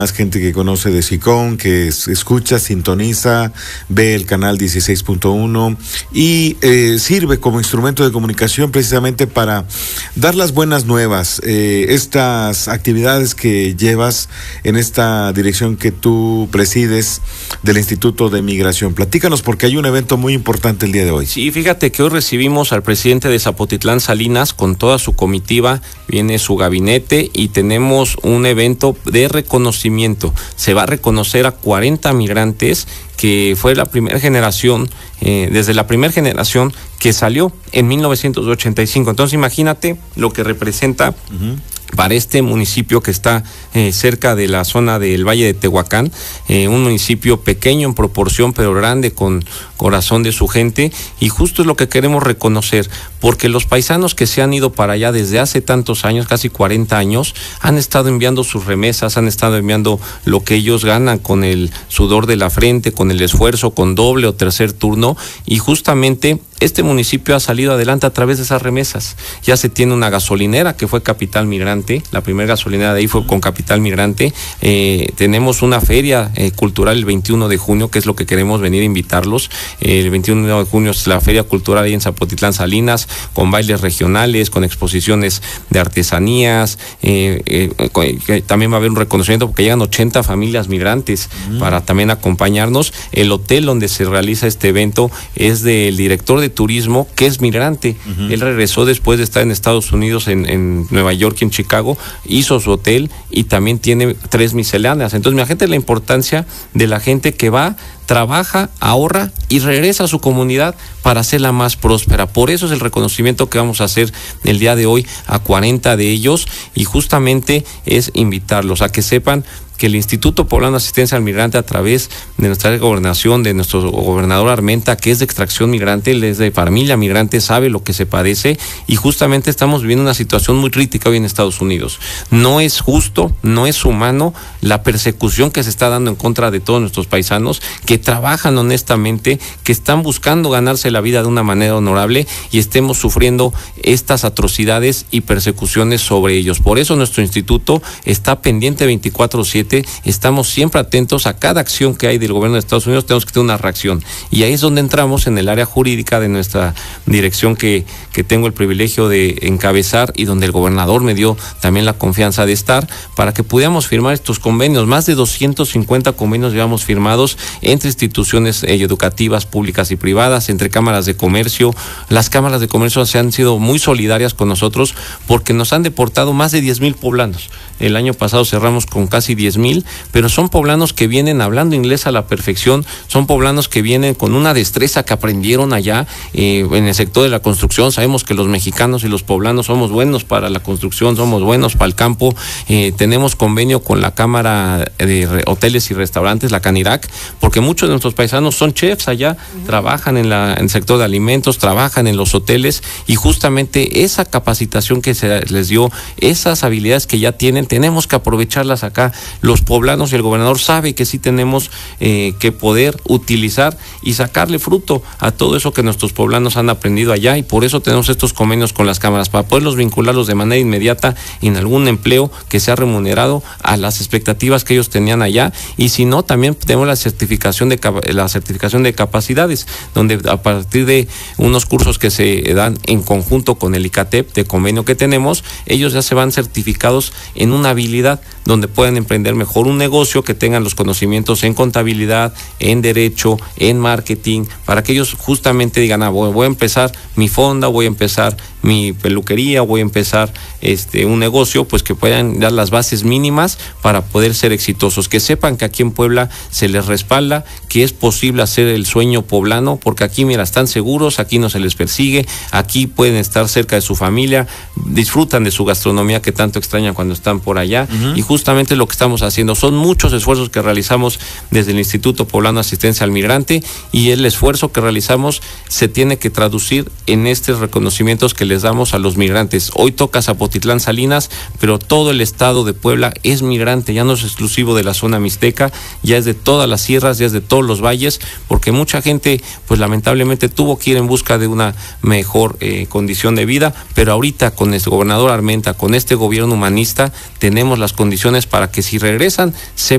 Más gente que conoce de SICOM, que escucha, sintoniza, ve el canal 16.1 y sirve como instrumento de comunicación precisamente para dar las buenas nuevas. Estas actividades que llevas en esta dirección que tú presides del Instituto de Migración. Platícanos, porque hay un evento muy importante el día de hoy. Sí, fíjate que hoy recibimos al presidente de Zapotitlán Salinas con toda su comitiva, viene su gabinete y tenemos un evento de reconocimiento. Se va a reconocer a 40 migrantes que fue la primera generación, desde la primera generación que salió en 1985. Entonces imagínate lo que representa para este municipio que está cerca de la zona del Valle de Tehuacán, un municipio pequeño en proporción, pero grande con corazón de su gente, y justo es lo que queremos reconocer, porque los paisanos que se han ido para allá desde hace tantos años, casi 40 años, han estado enviando sus remesas, han estado enviando lo que ellos ganan con el sudor de la frente, con el esfuerzo, con doble o tercer turno, y justamente este municipio ha salido adelante a través de esas remesas. Ya se tiene una gasolinera que fue Capital Migrante, la primera gasolinera de ahí fue con Capital Migrante. Tenemos una feria cultural el 21 de junio, que es lo que queremos venir a invitarlos. El 21 de junio es la feria cultural ahí en Zapotitlán Salinas, con bailes regionales, con exposiciones de artesanías. También va a haber un reconocimiento porque llegan 80 familias migrantes para también acompañarnos. El hotel donde se realiza este evento es del director de turismo, que es migrante. Él regresó después de estar en Estados Unidos, en Nueva York y en Chicago, hizo su hotel y también tiene 3 misceláneas. Entonces, imagínate la importancia de la gente que va, trabaja, ahorra y regresa a su comunidad para hacerla más próspera. Por eso es el reconocimiento que vamos a hacer el día de hoy a 40 de ellos, y justamente es invitarlos a que sepan que el Instituto Poblano de Asistencia al Migrante, a través de nuestra gobernación, de nuestro gobernador Armenta, que es de extracción migrante, él es de familia migrante, sabe lo que se padece, y justamente estamos viviendo una situación muy crítica hoy en Estados Unidos. No es justo, no es humano la persecución que se está dando en contra de todos nuestros paisanos que trabajan honestamente, que están buscando ganarse la vida de una manera honorable, y estemos sufriendo estas atrocidades y persecuciones sobre ellos. Por eso nuestro instituto está pendiente 24/7. Estamos siempre atentos a cada acción que hay del gobierno de Estados Unidos. Tenemos que tener una reacción, y ahí es donde entramos en el área jurídica de nuestra dirección que tengo el privilegio de encabezar, y donde el gobernador me dio también la confianza de estar para que pudiéramos firmar estos convenios. Más de 250 convenios llevamos firmados entre instituciones educativas públicas y privadas, entre cámaras de comercio. Las cámaras de comercio se han sido muy solidarias con nosotros porque nos han deportado más de 10,000 poblanos. El año pasado cerramos con casi 10,000, pero son poblanos que vienen hablando inglés a la perfección, son poblanos que vienen con una destreza que aprendieron allá en el sector de la construcción. Sabemos que los mexicanos y los poblanos somos buenos para la construcción, somos buenos para el campo. Tenemos convenio con la Cámara de Hoteles y Restaurantes, la CANIRAC, porque muchos de nuestros paisanos son chefs allá, trabajan en el sector de alimentos, trabajan en los hoteles, y justamente esa capacitación que se les dio, esas habilidades que ya tienen, tenemos que aprovecharlas acá. Los poblanos y el gobernador sabe que sí tenemos que poder utilizar y sacarle fruto a todo eso que nuestros poblanos han aprendido allá, y por eso tenemos estos convenios con las cámaras, para poderlos vincularlos de manera inmediata en algún empleo que sea remunerado a las expectativas que ellos tenían allá. Y si no, también tenemos la certificación de capacidades, donde a partir de unos cursos que se dan en conjunto con el ICATEP, de convenio que tenemos, ellos ya se van certificados en una habilidad donde puedan emprender mejor un negocio, que tengan los conocimientos en contabilidad, en derecho, en marketing, para que ellos justamente digan, voy a empezar mi fonda, voy a empezar mi peluquería, voy a empezar un negocio, pues que puedan dar las bases mínimas para poder ser exitosos, que sepan que aquí en Puebla se les respalda, que es posible hacer el sueño poblano, porque aquí, mira, están seguros, aquí no se les persigue, aquí pueden estar cerca de su familia, disfrutan de su gastronomía que tanto extrañan cuando están por allá, y justamente lo que estamos haciendo son muchos esfuerzos que realizamos desde el Instituto Poblano de Asistencia al Migrante, y el esfuerzo que realizamos se tiene que traducir en estos reconocimientos que les damos a los migrantes. Hoy toca Zapotitlán Salinas, pero todo el estado de Puebla es migrante, ya no es exclusivo de la zona mixteca, ya es de todas las sierras, ya es de todos los valles, porque mucha gente, pues lamentablemente tuvo que ir en busca de una mejor condición de vida, pero ahorita con el gobernador Armenta, con este gobierno humanista, tenemos las condiciones para que si regresan, se